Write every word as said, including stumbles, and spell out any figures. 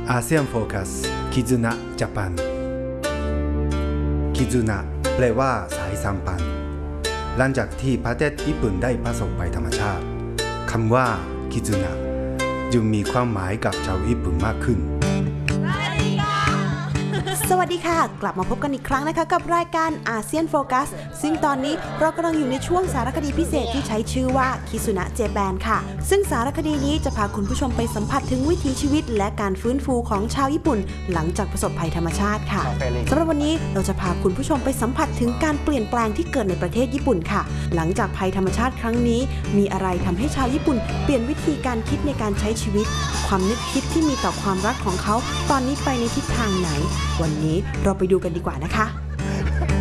อาเซียนโฟกัสคิซุนะญี่ปุ่นคิซุนะแปลว่าสายสัมพันธ์หลังจากที่ประเทศญี่ปุ่นได้ประสบภัยธรรมชาติคำว่าคิซุนะจึงมีความหมายกับชาวญี่ปุ่นมากขึ้นสวัสดีค่ะกลับมาพบกันอีกครั้งนะคะกับรายการอาเซียนโฟกัสซึ่งตอนนี้เรากำลังอยู่ในช่วงสารคดีพิเศษที่ใช้ชื่อว่าคิซุนะเจแปนค่ะซึ่งสารคดีนี้จะพาคุณผู้ชมไปสัมผัสถึงวิถีชีวิตและการฟื้นฟูของชาวญี่ปุ่นหลังจากประสบภัยธรรมชาติค่ะสำหรับวันนี้เราจะพาคุณผู้ชมไปสัมผัสถึงการเปลี่ยนแปลงที่เกิดในประเทศญี่ปุ่นค่ะหลังจากภัยธรรมชาติครั้งนี้มีอะไรทำให้ชาวญี่ปุ่นเปลี่ยนวิธีการคิดในการใช้ชีวิตความนึกคิดที่มีต่อความรักของเขาตอนนี้ไปในทิศทางไหนวันนี้เราไปดูกันดีกว่านะคะ